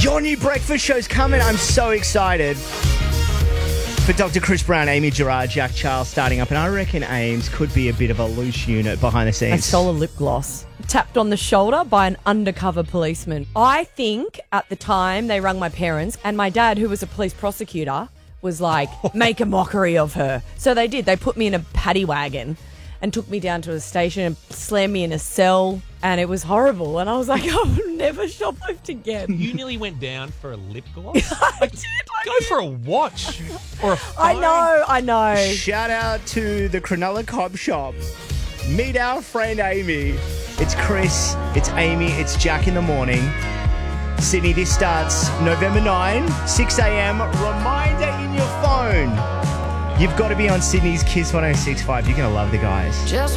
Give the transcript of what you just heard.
Your new breakfast show's coming. I'm so excited. For Dr. Chris Brown, Amy Gerard, Jack Charles starting up. And I reckon Ames could be a bit of a loose unit behind the I scenes. stole a lip gloss. Tapped on the shoulder by an undercover policeman. I think at the time they rang my parents, and my dad, who was a police prosecutor, was like, make a mockery of her. So they did. They put me in a paddy wagon and took me down to the station and slammed me in a cell, and it was horrible. And I was like, I'll never shoplift again. You nearly went down for a lip gloss? I did. Go for a watch or a phone. I know. Shout out to the Cronulla Cob Shop. Meet our friend Amy. It's Chris, it's Amy, it's Jack in the morning. Sydney, this starts November 9, 6 a.m. Reminder in your phone. You've got to be on Sydney's Kiss 106.5. You're going to love the guys.